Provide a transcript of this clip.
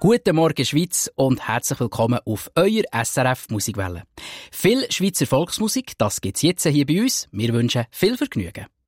Guten Morgen Schweiz und herzlich willkommen auf euer SRF Musikwelle. Viel Schweizer Volksmusik, das gibt's jetzt hier bei uns. Wir wünschen viel Vergnügen.